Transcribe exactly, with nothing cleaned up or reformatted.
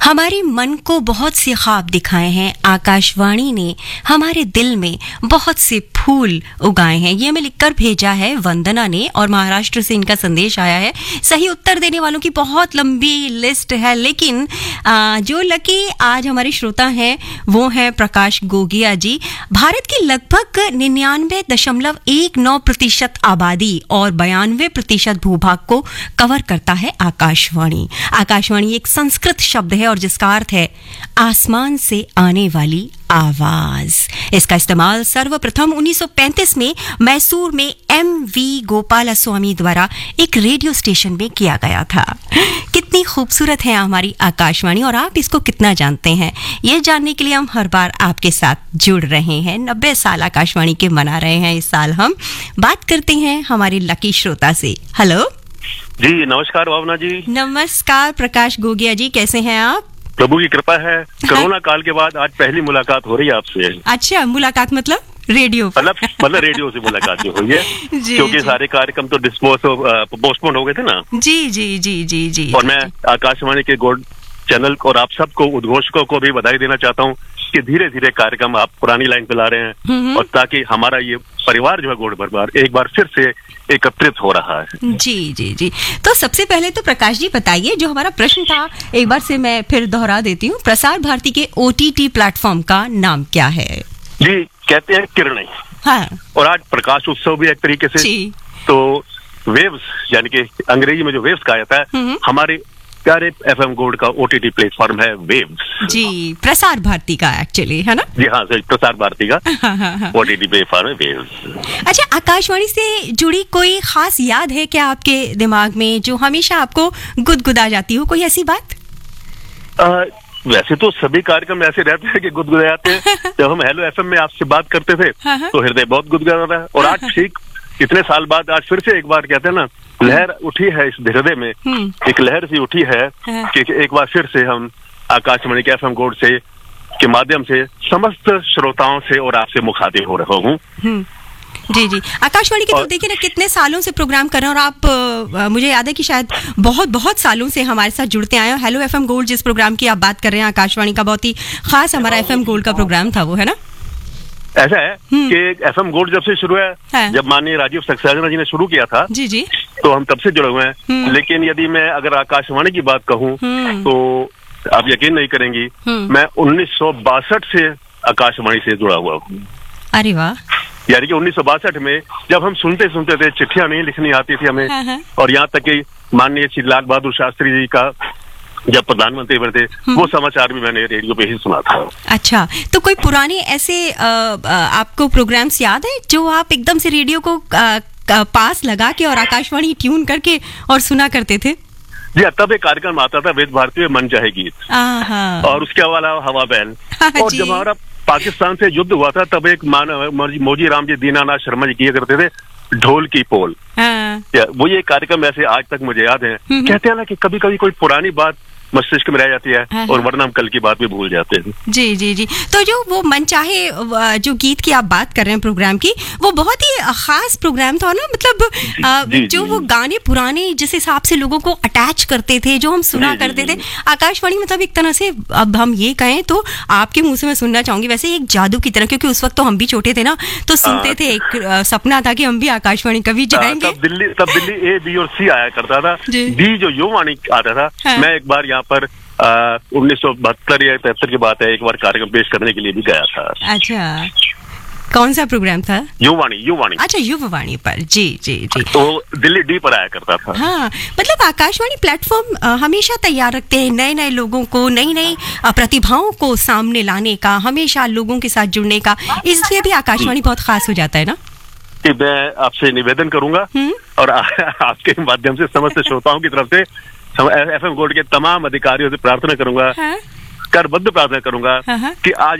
हमारे मन को बहुत से ख्वाब दिखाए हैं। आकाशवाणी ने हमारे दिल में बहुत से फूल उगाए हैं। ये हमें लिखकर भेजा है वंदना ने, और महाराष्ट्र से इनका संदेश आया है। सही उत्तर देने वालों की बहुत लंबी लिस्ट है, लेकिन आ, जो लकी आज हमारे श्रोता हैं वो हैं प्रकाश गोगिया जी। भारत की लगभग निन्यानवे दशमलव एक नौ प्रतिशत आबादी और बयानवे प्रतिशत भूभाग को कवर करता है आकाशवाणी। आकाशवाणी एक संस्कृत शब्द है और जिसका अर्थ है आसमान से आने वाली आवाज। इसका इस्तेमाल सर्वप्रथम उन्नीस सौ पैंतीस में मैसूर में एम वी गोपालस्वामी द्वारा एक रेडियो स्टेशन में किया गया था। कितनी खूबसूरत है हमारी आकाशवाणी और आप इसको कितना जानते हैं, ये जानने के लिए हम हर बार आपके साथ जुड़ रहे हैं। नब्बे साल आकाशवाणी के मना रहे हैं इस साल। हम बात करते हैं हमारे लकी श्रोता से। हेलो जी, नमस्कार भावना जी। नमस्कार प्रकाश गोगिया जी, कैसे हैं आप? प्रभु की कृपा है। कोरोना काल के बाद आज पहली मुलाकात हो रही है आपसे। अच्छा, मुलाकात मतलब रेडियो मतलब मतलब रेडियो से मुलाकात हुई है क्योंकि सारे कार्यक्रम तो डिस्पोज पोस्टपोन हो गए थे ना। जी जी जी जी जी। और मैं आकाशवाणी के गोल्ड चैनल और आप सबको उद्घोषकों को भी बधाई देना चाहता हूँ कि धीरे धीरे कार्यक्रम आप पुरानी लाइन पे ला रहे हैं, और ताकि हमारा ये परिवार जो है गोल्ड परिवार एक बार फिर से एकत्रित हो रहा है। जी जी जी। तो सबसे पहले तो प्रकाश जी बताइए, जो हमारा प्रश्न था एक बार से मैं फिर दोहरा देती हूँ, प्रसार भारती के ओ टी टी प्लेटफॉर्म का नाम क्या है? जी, कहते हैं किरणें। हाँ। और आज प्रकाश उत्सव भी एक तरीके से। तो वेव्स यानी कि अंग्रेजी में जो वेव्स कहा जाता है, हमारे प्यारे एफएम गोल्ड का ओटीटी प्लेटफॉर्म है वेव्स। जी, प्रसार भारती का एक्चुअली, है ना? जी हाँ, प्रसार भारती का ओटीटी प्लेटफॉर्म है वेव्स। अच्छा, आकाशवाणी से जुड़ी कोई खास याद है क्या आपके दिमाग में जो हमेशा आपको गुदगुदा जाती हो? कोई ऐसी बात? आ, वैसे तो सभी कार्यक्रम ऐसे रहते हैं कि गुदगुदाते हैं। जब हम हेलो एफएम में आपसे बात करते थे तो हृदय बहुत गुदगुदा रहा है, और आज ठीक इतने साल बाद आज फिर से एक बार कहते हैं ना, लहर उठी है इस हृदय में, एक लहर सी उठी है कि एक बार फिर से हम आकाशवाणी के एफएम गोल्ड से के माध्यम से समस्त श्रोताओं से और आपसे मुखातिब हो रहा हूँ। जी जी। आकाशवाणी के तो देखिए ना कितने सालों से प्रोग्राम कर रहे हैं, और आप आ, मुझे याद है कि शायद बहुत बहुत सालों से हमारे साथ जुड़ते आए हैं। हेलो एफएम गोल्ड जिस प्रोग्राम की आप बात कर रहे हैं, आकाशवाणी का बहुत ही खास हमारा एफएम गोल्ड का प्रोग्राम था वो, है ना? ऐसा है कि एफएम गोल्ड जब से शुरू है, है। जब माननीय राजीव सक्सेना जी ने शुरू किया था, जी जी, तो हम तब से जुड़े हुए हैं। लेकिन यदि मैं अगर आकाशवाणी की बात कहूँ तो आप यकीन नहीं करेंगी, मैं उन्नीस सौ बासठ से आकाशवाणी से जुड़ा हुआ हूँ। अरे वाह। यानी कि उन्नीस सौ बासठ में जब हम सुनते सुनते थे, चिट्ठियां नहीं लिखनी आती थी हमें, हाँ। और यहाँ तक कि माननीय श्री लाल बहादुर शास्त्री जी का जब प्रधानमंत्री बने थे, वो समाचार भी मैंने रेडियो पे ही सुना था। अच्छा, तो कोई पुराने ऐसे आ, आ, आपको प्रोग्राम्स याद है जो आप एकदम से रेडियो को आ, आ, पास लगा के और आकाशवाणी ट्यून करके और सुना करते थे? जी, तब एक कार्यक्रम आता था वेद भारती में मन चाहे गीत, और उसके अलावा हवा बहन। और जब हमारा पाकिस्तान से युद्ध हुआ था तब एक मान मोजी राम जी दीनानाथ शर्मा जी किया करते थे ढोल की पोल। वो ये कार्यक्रम ऐसे आज तक मुझे याद है। कहते हैं ना कि कभी कभी कोई पुरानी बात मस्तिष्क में रह जाती है और वरना हम कल की बात भी भूल जाते हैं। जी जी जी। तो जो वो मनचाहे जो गीत की आप बात कर रहे हैं प्रोग्राम की, वो बहुत ही खास प्रोग्राम था ना, मतलब जी, आ, जी, जो जी, वो गाने पुराने जिस हिसाब से लोगों को अटैच करते थे, जो हम सुना जी, करते जी, थे आकाशवाणी, मतलब एक तरह से अब हम ये कहें तो आपके मुंह से मैं सुनना चाहूंगी वैसे एक जादू की तरह, क्योंकि उस वक्त तो हम भी छोटे थे ना, तो सुनते थे, एक सपना था कि हम भी आकाशवाणी कभी जाएंगे। तब दिल्ली तब दिल्ली ए बी और सी आया करता था, डी जो युवाणी आता था। मैं एक बार यहाँ पर उन्नीस सौ बहत्तर या तिहत्तर की बात है, एक बार कार्यक्रम पेश करने के लिए भी गया था। अच्छा, कौन सा प्रोग्राम था? युवाणी युवाणी अच्छा, युवाणी पर। जी जी जी। तो दिल्ली डी पर आया करता था। हाँ, मतलब आकाशवाणी प्लेटफॉर्म हमेशा तैयार रखते हैं नए नए लोगों को, नई नई प्रतिभाओं को सामने लाने का, हमेशा लोगों के साथ जुड़ने का, इसलिए भी आकाशवाणी बहुत खास हो जाता है ना। मैं आपसे निवेदन करूंगा और आपके माध्यम से समस्त श्रोताओं की तरफ से एफएम गोल्ड के तमाम अधिकारियों से प्रार्थना करूंगा, हाँ? करबद्ध प्रार्थना करूंगा, हाँ? कि आज